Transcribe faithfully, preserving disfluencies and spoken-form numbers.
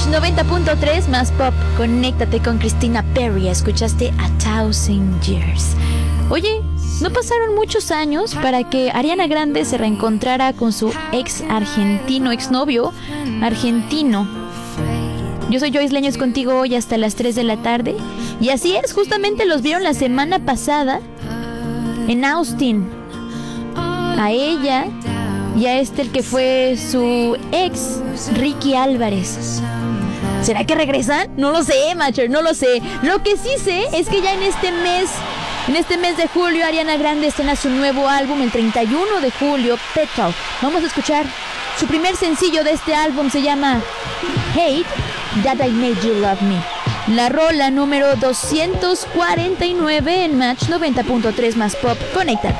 noventa punto tres más pop. Conéctate con Christina Perri. Escuchaste A Thousand Years. Oye, no pasaron muchos años para que Ariana Grande se reencontrara con su ex argentino, exnovio argentino. Yo soy Joyce Leños contigo hoy hasta las tres de la tarde. Y así es, justamente los vieron la semana pasada en Austin. A ella y a este, el que fue su ex, Ricky Álvarez. ¿Será que regresan? No lo sé, Macher, no lo sé. Lo que sí sé es que ya en este mes, en este mes de julio, Ariana Grande estrena su nuevo álbum el treinta y uno de julio, Petal. Vamos a escuchar su primer sencillo de este álbum, se llama Hate That I Made You Love Me. La rola número doscientos cuarenta y nueve en Match noventa punto tres más pop. Conéctate.